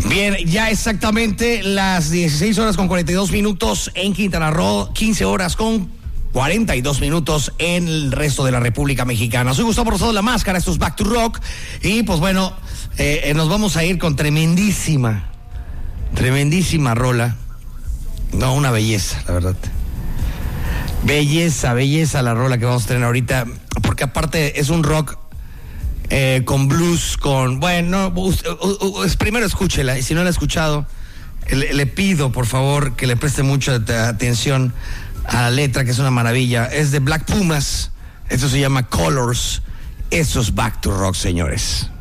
Bien, ya exactamente las 16 horas con 42 minutos en Quintana Roo, 15 horas con 42 minutos en el resto de la República Mexicana. Soy Gustavo Rosado La Máscara, esto es Back to Rock. Y pues bueno, nos vamos a ir con tremendísima rola. No, una belleza, la verdad. Belleza la rola que vamos a tener ahorita. Porque aparte es un rock con blues, con... Bueno, primero escúchela, y si no la ha escuchado, le pido, por favor, que le preste mucha atención a la letra, que es una maravilla. Es de Black Pumas, esto se llama Colors. Eso es Back to Rock, señores.